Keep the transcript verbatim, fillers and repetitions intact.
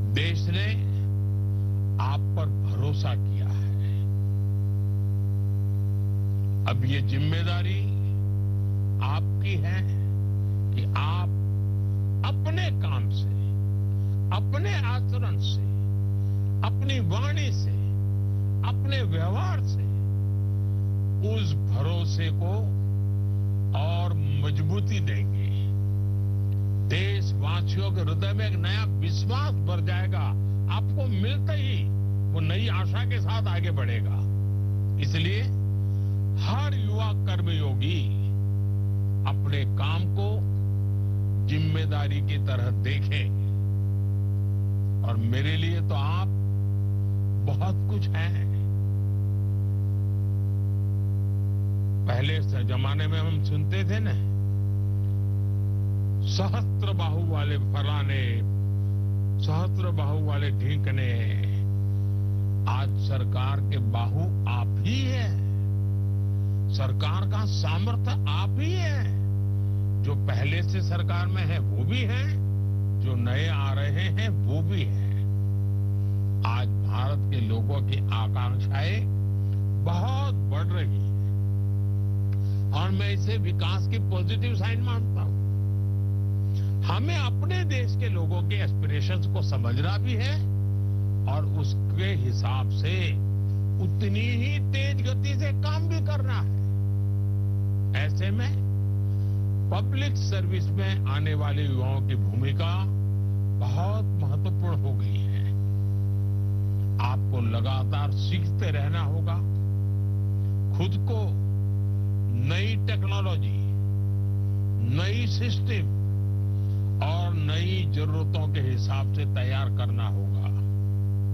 देश ने आप पर भरोसा किया है। अब ये जिम्मेदारी आपकी है कि आप अपने काम से, अपने आचरण से, अपनी वाणी से, अपने व्यवहार से उस भरोसे को और मजबूती देंगे। देशवासियों के हृदय में एक नया विश्वास भर जाएगा। आपको मिलते ही वो नई आशा के साथ आगे बढ़ेगा। इसलिए हर युवा कर्मयोगी अपने काम को जिम्मेदारी की तरह देखे। और मेरे लिए तो आप बहुत कुछ हैं। पहले से जमाने में हम सुनते थे ना, सहस्त्र बाहु वाले फलाने, सहस्त्र बाहु वाले ढींकने। आज सरकार के बाहु आप ही है। सरकार का सामर्थ्य आप ही है। जो पहले से सरकार में है वो भी है, जो नए आ रहे हैं वो भी है। आज भारत के लोगों की आकांक्षाएं बहुत बढ़ रही है और मैं इसे विकास की पॉजिटिव साइन मानता हूं। हमें अपने देश के लोगों के एस्पिरेशंस को समझना भी है और उसके हिसाब से उतनी ही तेज गति से काम भी करना है। ऐसे में पब्लिक सर्विस में आने वाले युवाओं की भूमिका बहुत महत्वपूर्ण हो गई है। आपको लगातार सीखते रहना होगा, खुद को नई टेक्नोलॉजी, नई सिस्टम और नई जरूरतों के हिसाब से तैयार करना होगा।